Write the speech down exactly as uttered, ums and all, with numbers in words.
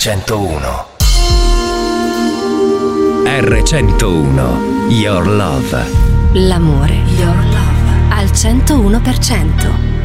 centouno. R centouno, Your Love. L'amore, your love, al centouno per cento.